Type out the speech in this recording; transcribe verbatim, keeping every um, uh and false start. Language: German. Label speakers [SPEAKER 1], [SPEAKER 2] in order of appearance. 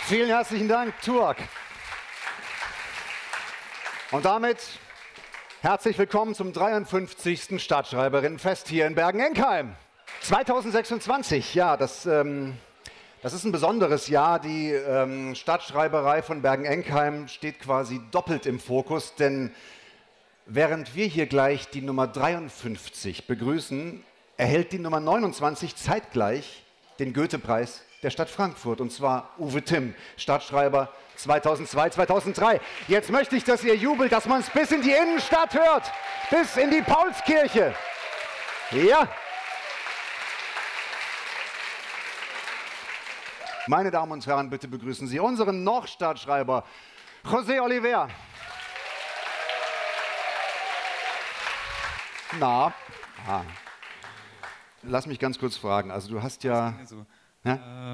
[SPEAKER 1] Vielen herzlichen Dank, Tuak. Und damit herzlich willkommen zum dreiundfünfzigsten Stadtschreiberinnenfest hier in Bergen-Enkheim. zweitausendsechsundzwanzig, ja, das, ähm, das ist ein besonderes Jahr. Die ähm, Stadtschreiberei von Bergen-Enkheim steht quasi doppelt im Fokus, denn während wir hier gleich die Nummer dreiundfünfzig begrüßen, erhält die Nummer neunundzwanzig zeitgleich den Goethe-Preis der Stadt Frankfurt, und zwar Uwe Timm, Stadtschreiber zweitausendzwei, zweitausenddrei. Jetzt möchte ich, dass ihr jubelt, dass man es bis in die Innenstadt hört, bis in die Paulskirche. Ja. Meine Damen und Herren, bitte begrüßen Sie unseren noch-Stadtschreiber José Oliver. Na, ah. Lass mich ganz kurz fragen. Also du hast ja...
[SPEAKER 2] Also,
[SPEAKER 1] ja?